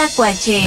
Tlacuache.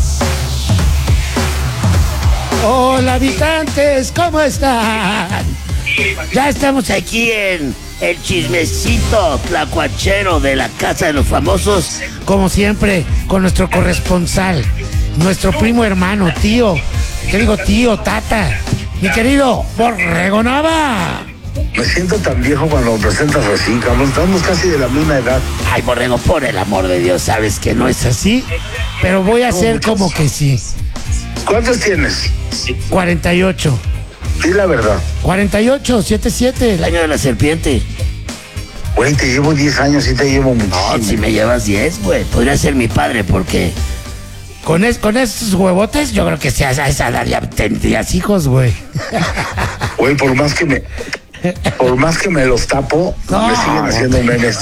Hola habitantes, ¿cómo están? Ya estamos aquí en el chismecito tlacuachero de la Casa de los Famosos, como siempre, con nuestro corresponsal, nuestro primo hermano, tío, ¿qué digo tío, tata? Mi querido Borrego Nava. Me siento tan viejo cuando me presentas así, cabrón. Estamos casi de la misma edad. Ay, Borrego, por el amor de Dios, sabes que no es así, pero voy a hacer como que sí. ¿Cuántos tienes? 48. Di la verdad. 48, 77, el año de la serpiente. Güey, te llevo 10 años y te llevo muchísimo. No, si me llevas 10, güey, podría ser mi padre, porque con esos huevotes, yo creo que si a esa edad ya tendrías hijos, güey. Güey, por más que me los tapo, No. me siguen haciendo memes.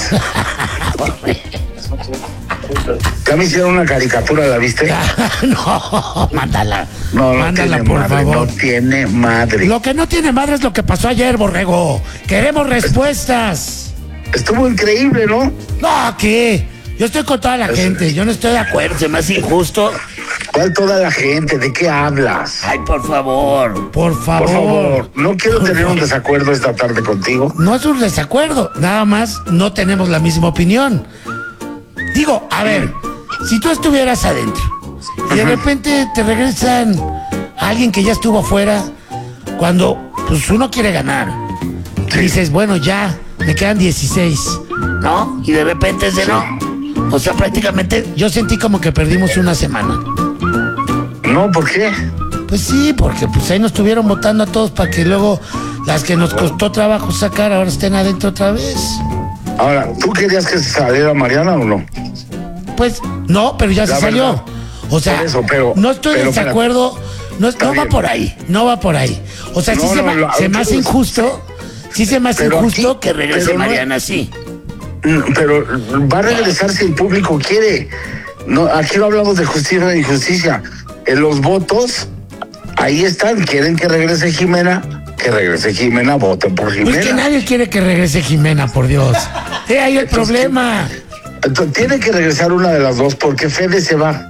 Ya me hicieron una caricatura, ¿la viste? No, mándala. No mándala, tiene por madre, favor. no tiene madre. Lo que no tiene madre es lo que pasó ayer, Borrego. Queremos respuestas. Estuvo increíble, ¿no? No, ¿qué? Yo estoy con toda la gente, yo no estoy de acuerdo, se me hace injusto. ¿Cuál toda la gente? ¿De qué hablas? Ay, por favor. Por favor. Por favor, no quiero tener un desacuerdo esta tarde contigo. No es un desacuerdo, nada más no tenemos la misma opinión. Digo, a ver, si tú estuvieras adentro y de repente te regresan a alguien que ya estuvo afuera, cuando pues uno quiere ganar, y dices, bueno, ya, me quedan 16, ¿no? Y de repente ese no. O sea, prácticamente yo sentí como que perdimos una semana. No, ¿por qué? Pues sí, porque pues ahí nos estuvieron votando a todos para que luego las que nos costó trabajo sacar ahora estén adentro otra vez. Ahora, ¿tú querías que saliera Mariana o no? Pues no, pero ya La se salió. verdad. O sea, Por eso, pero- no estoy pero, en desacuerdo. No va bien. por ahí, no va por ahí. O sea, sí No, no, se me hace injusto. Sí se me hace Pero injusto aquí- que regrese pero no- Mariana así. Pero va a regresar si el público quiere. No, aquí no hablamos de justicia e injusticia. En los votos, ahí están. Quieren que regrese Jimena. Que regrese Jimena, voten por Jimena. Pues que nadie quiere que regrese Jimena, por Dios. Ahí el problema. Entonces, tiene que regresar una de las dos porque Fede se va.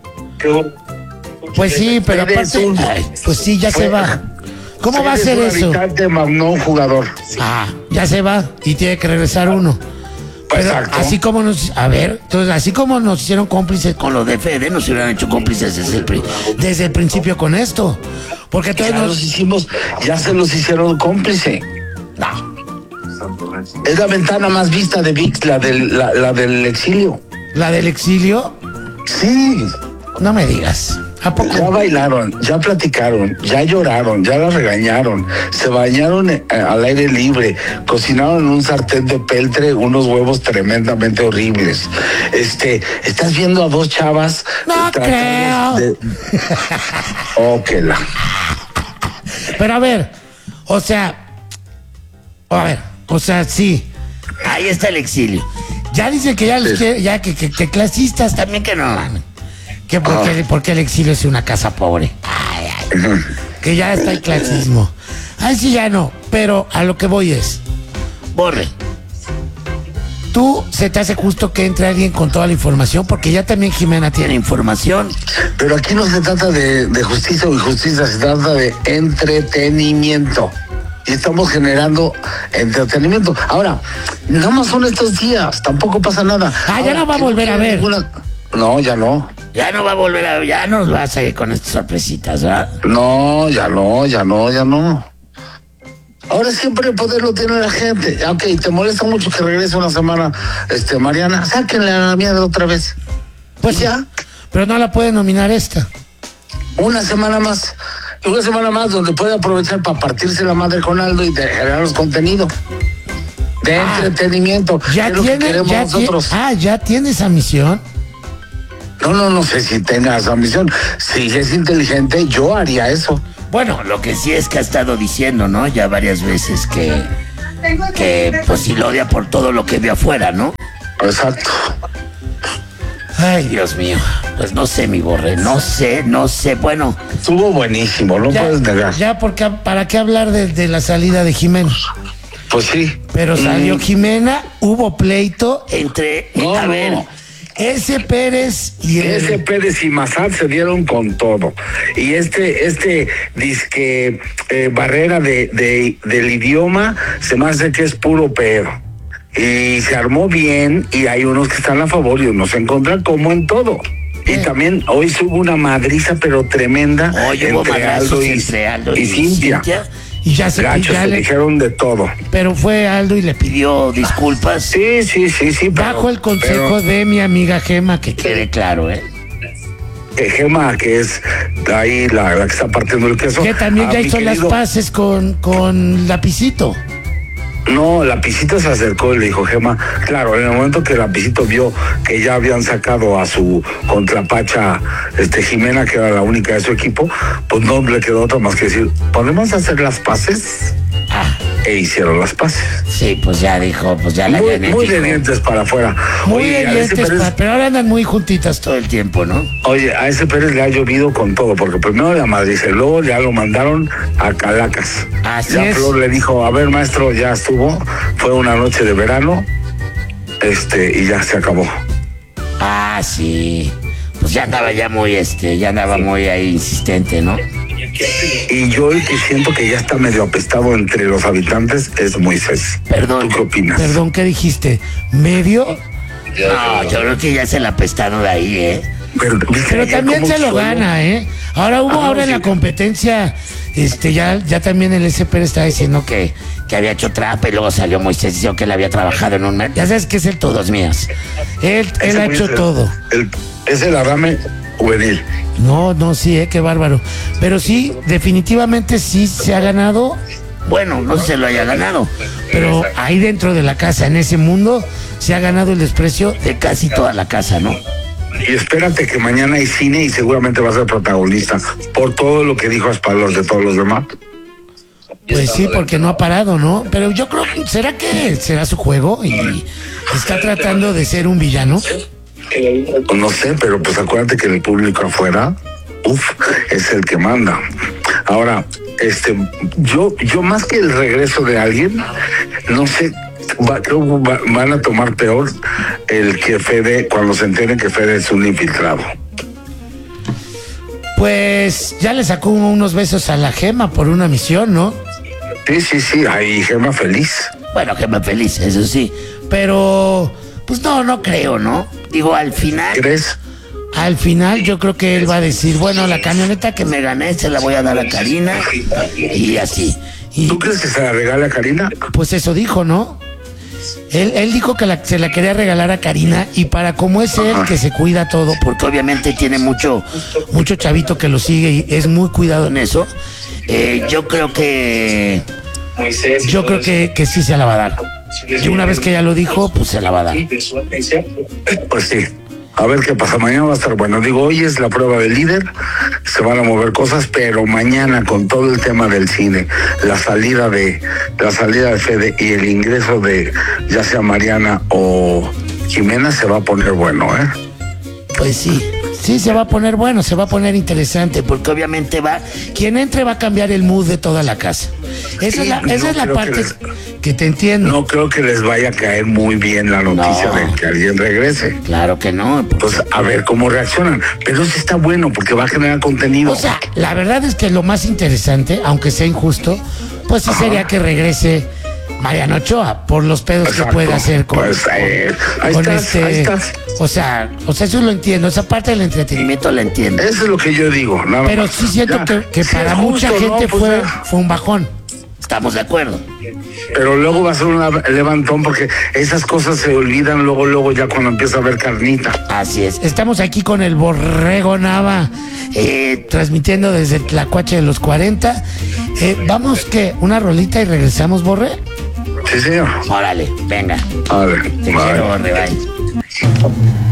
Pues sí, pero Fede es aparte, un- ay, pues sí, ya se va. ¿Cómo va a ser Fede es eso? un habitante, más no un jugador. Ah, ya se va y tiene que regresar uno. Pero Exacto. así como entonces así como nos hicieron cómplices con lo de Fede, nos hubieran hecho cómplices desde el principio con esto. Porque todos Ya se los hicieron cómplice. No, Es la ventana más vista de VIX, la del exilio. la del exilio, Sí. no me digas. ¿A poco? Ya bailaron, ya platicaron, ya lloraron, ya la regañaron, se bañaron al aire libre, cocinaron en un sartén de peltre unos huevos tremendamente horribles. Estás viendo a dos chavas. No creo. Óquela. Pero a ver, o sea, sí. Ahí está el exilio. Ya dicen que ya los quiere, ya que clasistas también que no van. Que porque el exilio es una casa pobre. Ay, que ya está el clasismo. Ay, sí, ya no. Pero a lo que voy es, Borre, ¿tú se te hace justo que entre alguien con toda la información? Porque ya también Jimena tiene información. Pero aquí no se trata de justicia o injusticia, se trata de entretenimiento. Y estamos generando entretenimiento. Ahora, nada más son estos días, tampoco pasa nada. Ah, ya Ahora, no va a ¿qué volver a ver. No, ya no. Ya no va a volver a... Ya nos va a seguir con estas sorpresitas, ¿verdad? No, ya no. Ahora siempre el poder lo tiene la gente. Ok, te molesta mucho que regrese una semana, Mariana, sáquenle a la mierda otra vez. Pues ya. Pero no la puede nominar esta. Una semana más donde puede aprovechar para partirse la madre con Aldo y de generar contenido de entretenimiento. Ya es lo que tiene, queremos nosotros. ya tiene esa misión. No sé si tenga esa misión. Si es inteligente, yo haría eso. Bueno, lo que sí es que ha estado diciendo, ¿no? Ya varias veces que pues sí lo odia por todo lo que vio afuera, ¿no? Exacto. Ay, Dios mío. Pues no sé, mi Borre, no sé. Bueno, Estuvo buenísimo, no puedes negar. ya porque ¿para qué hablar de la salida de Jimena? Pues sí. Pero salió Jimena, hubo pleito entre... No, a ver, no. Ese Pérez y Ese Pérez y Massad se dieron con todo. Y este disque barrera del idioma se me hace que es puro pedo. Y se armó bien y hay unos que están a favor y unos en contra, como en todo. Y también hoy hubo una madriza pero tremenda entre Aldo y Cintia. Y ya se dijeron de todo. Pero fue Aldo y le pidió disculpas. Sí. Bajo el consejo de mi amiga Gema, que quede claro, Gema, que es ahí la que está partiendo el queso. Que también ya hizo las paces con Lapicito. No, Lapicito se acercó y le dijo, Gema, claro, en el momento que Lapicito vio que ya habían sacado a su contrapacha Jimena, que era la única de su equipo, pues no le quedó otra más que decir, ¿podemos hacer las paces? E hicieron las paces. Sí, pues ya dijo, pues ya la muy de dientes para afuera. Muy de dientes, pero ahora andan muy juntitas todo el tiempo, ¿no? Oye, a ese Pérez le ha llovido con todo, porque primero la Madrid, luego ya lo mandaron a Calacas. Así ya es. Flor le dijo, a ver, maestro, ya estuvo, fue una noche de verano, y ya se acabó. Ah, sí. Pues ya andaba muy ahí insistente, ¿no? Y yo el que siento que ya está medio apestado entre los habitantes es Moisés. Perdón. ¿Tú qué opinas? Perdón, ¿qué dijiste? ¿Medio? No, yo creo que ya se la apestaron de ahí, Pero también se lo gana, Ahora en la competencia, ya también el SP estaba diciendo que había hecho trapa y luego salió Moisés diciendo que él había trabajado en un... Ya sabes que es el todos mías. Él ha hecho todo. Es el arrame juvenil. No, sí, qué bárbaro. Pero sí, definitivamente sí se ha ganado. Bueno, no se lo haya ganado, pero ahí dentro de la casa, en ese mundo, se ha ganado el desprecio de casi toda la casa, ¿no? Y espérate que mañana hay cine y seguramente va a ser protagonista por todo lo que dijo a espaldas de todos los demás. Pues sí, porque no ha parado, ¿no? Pero yo creo, ¿será que será su juego y está tratando de ser un villano? No sé, pero pues acuérdate que el público afuera, es el que manda. Ahora, yo más que el regreso de alguien, no sé, creo que van a tomar peor el que Fede, cuando se enteren que Fede es un infiltrado. Pues ya le sacó unos besos a la Gema por una misión, ¿no? Sí, ahí Gema feliz. Bueno, Gema feliz, eso sí, pero pues no creo, ¿no? Digo, al final... ¿Crees? Al final yo creo que él va a decir, bueno, la camioneta que me gané se la voy a dar a Karina y así. ¿Tú crees que se la regale a Karina? Pues eso dijo, ¿no? Él dijo que se la quería regalar a Karina y para como es él que se cuida todo, porque obviamente tiene mucho chavito que lo sigue y es muy cuidado en eso, yo creo que sí se la va a dar. Y una vez que ella lo dijo, pues se la va a dar. Pues sí. A ver qué pasa, mañana va a estar bueno. Digo, hoy es la prueba del líder, se van a mover cosas, pero mañana con todo el tema del cine, la salida de Fede y el ingreso de ya sea Mariana o Jimena se va a poner bueno, Pues sí, se va a poner bueno, se va a poner interesante, porque obviamente quien entre va a cambiar el mood de toda la casa. Esa es la parte que te entiendo. No creo que les vaya a caer muy bien la noticia de que alguien regrese. Claro que no. Pues a ver cómo reaccionan. Pero sí está bueno porque va a generar contenido. O sea, la verdad es que lo más interesante, aunque sea injusto, pues sí sería que regrese Mariano Ochoa por los pedos que puede hacer con ahí estás. O sea, eso lo entiendo, esa parte del entretenimiento la entiendo. Eso es lo que yo digo. Pero sí siento que para mucha gente fue un bajón. Estamos de acuerdo. Pero luego va a ser un levantón porque esas cosas se olvidan luego ya cuando empieza a haber carnita. Así es. Estamos aquí con el Borrego Nava, transmitiendo desde Tlacuache de los 40. Vamos, una rolita y regresamos, Borre. Sí, señor. Órale, venga. A ver, Te quiero, Borre, bye.